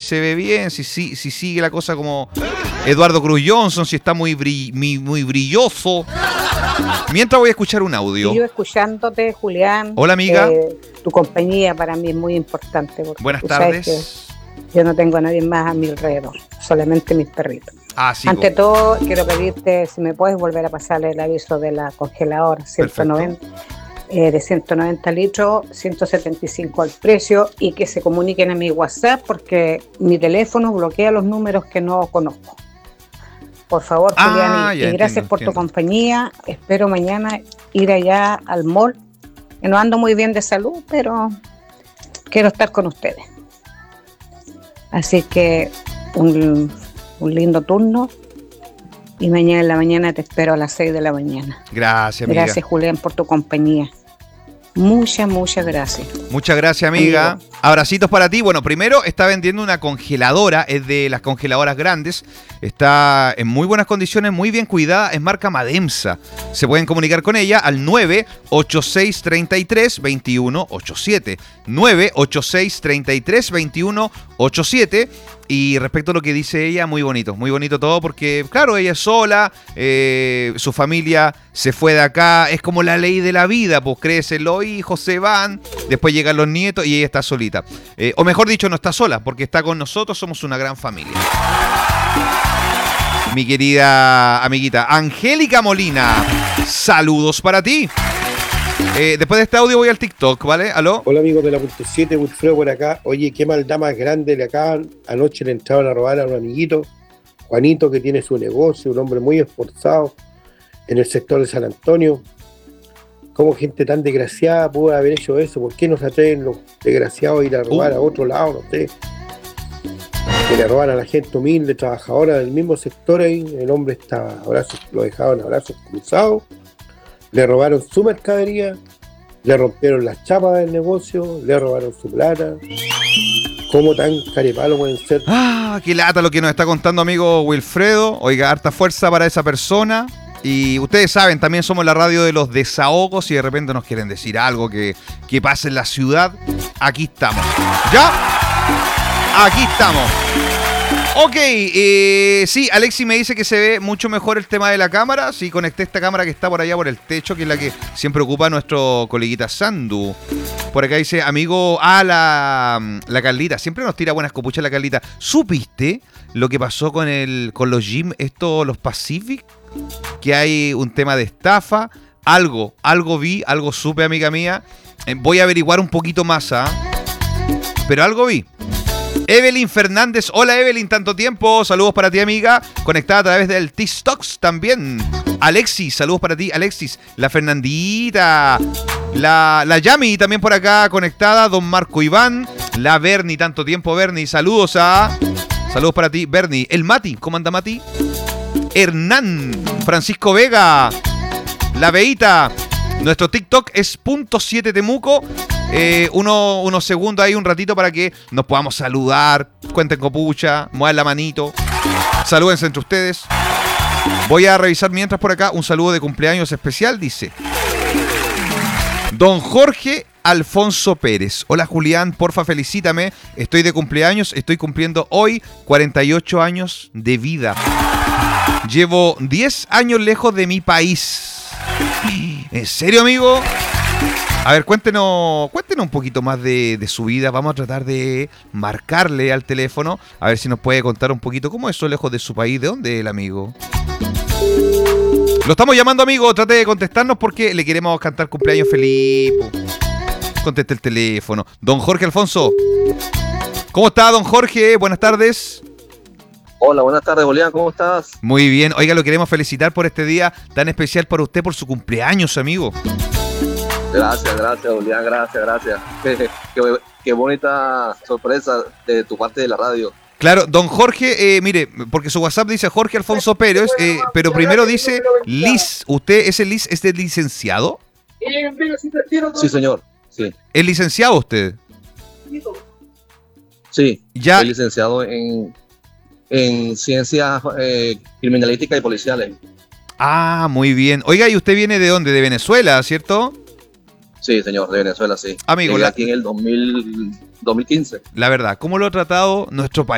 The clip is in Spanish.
se ve bien, si sigue la cosa como Eduardo Cruz Johnson, si está muy brilloso. Mientras voy a escuchar un audio. Y yo escuchándote, Julián. Hola, amiga. Tu compañía para mí es muy importante. Buenas tardes. Yo no tengo a nadie más a mi alrededor, solamente mis perritos. Sí, Ante todo, quiero pedirte si me puedes volver a pasar el aviso de la congeladora 190, de 190 litros, 175 al precio, y que se comuniquen a mi WhatsApp porque mi teléfono bloquea los números que no conozco. Por favor, Julián, y gracias por tu compañía. Espero mañana ir allá al mall, que no ando muy bien de salud, pero quiero estar con ustedes. Así que un lindo turno, y mañana en la mañana te espero a las 6 de la mañana. Gracias, amiga. Gracias, Julián, por tu compañía. Muchas gracias. Muchas gracias, amiga. Abracitos para ti. Bueno, primero está vendiendo una congeladora, es de las congeladoras grandes. Está en muy buenas condiciones, muy bien cuidada, es marca Mademsa. Se pueden comunicar con ella al 98633-2187. 98633-2187. Y respecto a lo que dice ella, muy bonito todo, porque claro, ella es sola, su familia se fue de acá, es como la ley de la vida, pues crecen los hijos, se van, después llegan los nietos y ella está solita. O mejor dicho, no está sola, porque está con nosotros, somos una gran familia. Mi querida amiguita Angélica Molina, saludos para ti. Después de este audio voy al TikTok, ¿vale? ¿Aló? Hola, amigos de la punto 7, Wilfredo por acá. Oye, qué maldad más grande le acaban. Anoche le entraron a robar a un amiguito, Juanito, que tiene su negocio, un hombre muy esforzado en el sector de San Antonio. ¿Cómo gente tan desgraciada pudo haber hecho eso? ¿Por qué no se atreven los desgraciados a ir a robar a otro lado? No sé. Que le roban a la gente humilde, trabajadora del mismo sector ahí. El hombre estaba lo dejaban a brazos cruzados. Le robaron su mercadería, le rompieron las chapas del negocio, le robaron su plata. ¿Cómo tan carepalo pueden ser? Qué lata lo que nos está contando amigo Wilfredo. Oiga, harta fuerza para esa persona. Y ustedes saben, también somos la radio de los desahogos y de repente nos quieren decir algo que pase en la ciudad. Aquí estamos. ¿Ya? Aquí estamos. Ok, sí, Alexi me dice que se ve mucho mejor el tema de la cámara. Sí, conecté esta cámara que está por allá por el techo, que es la que siempre ocupa nuestro coleguita Sandu. Por acá dice, amigo, la Carlita, siempre nos tira buenas copuchas la Carlita. ¿Supiste lo que pasó con los gym, los Pacific? Que hay un tema de estafa. Algo vi, algo supe, amiga mía. Voy a averiguar un poquito más, pero algo vi. Evelyn Fernández, hola Evelyn, tanto tiempo, saludos para ti amiga, conectada a través del TikToks también. Alexis, saludos para ti Alexis, la Fernandita, la Yami también por acá conectada, don Marco Iván, la Berni, tanto tiempo Berni, saludos para ti Berni, el Mati, ¿cómo anda Mati? Hernán, Francisco Vega, la Beita, nuestro TikTok es .7 Temuco. Unos segundos ahí, un ratito para que nos podamos saludar, cuenten copucha, muevan la manito, salúdense entre ustedes. Voy a revisar mientras por acá un saludo de cumpleaños especial, dice don Jorge Alfonso Pérez. Hola Julián, porfa felicítame, estoy de cumpleaños, estoy cumpliendo hoy 48 años de vida. Llevo 10 años lejos de mi país. ¿En serio, amigo? A ver, cuéntenos un poquito más de su vida. Vamos a tratar de marcarle al teléfono. A ver si nos puede contar un poquito cómo es eso lejos de su país. ¿De dónde es el amigo? Lo estamos llamando, amigo. Trate de contestarnos porque le queremos cantar cumpleaños feliz. Conteste el teléfono. Don Jorge Alfonso. ¿Cómo está, don Jorge? Buenas tardes. Hola, buenas tardes, Julián. ¿Cómo estás? Muy bien. Oiga, lo queremos felicitar por este día tan especial para usted, por su cumpleaños, amigo. Gracias, Julián, gracias. Qué bonita sorpresa de tu parte de la radio. Claro, don Jorge, mire, porque su WhatsApp dice Jorge Alfonso Pérez, pero primero dice Liz. ¿Usted es licenciado? Sí, señor, sí. ¿Es licenciado usted? Sí, ya. Soy licenciado en ciencias criminalísticas y policiales. Muy bien. Oiga, ¿y usted viene de dónde? De Venezuela, ¿cierto? Sí, señor, de Venezuela, sí. Amigo, aquí en el 2015. La verdad, ¿cómo lo ha tratado nuestro país?